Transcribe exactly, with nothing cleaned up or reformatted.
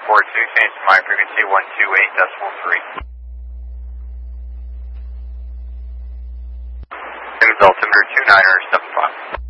four two, change to my frequency one two eight decimal three. Altimeter two niner seven five.